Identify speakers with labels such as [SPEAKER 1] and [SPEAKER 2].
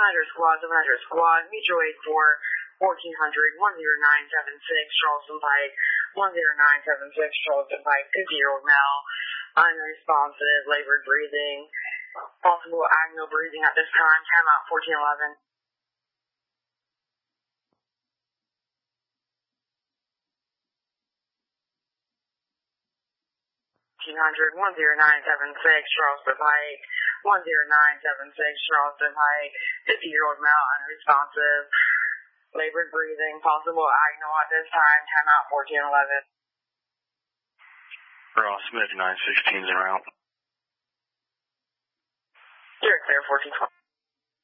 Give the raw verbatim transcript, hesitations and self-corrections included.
[SPEAKER 1] hundred squad, seven hundred squad, mutual aid for fourteen hundred, one zero nine seven six, Charleston Pike, one zero nine seven six, Charleston Pike, fifty-year-old male, unresponsive, labored breathing, possible agonal breathing at this time, time out fourteen eleven. one hundred, one zero nine seven six, Charleston Pike, one zero nine seven six, Charleston Pike, fifty-year-old male, unresponsive, labored breathing, possible agonal at this time, time out fourteen eleven.
[SPEAKER 2] Ross Smith, nine sixteen is en route.
[SPEAKER 1] You're clear, fourteen twelve.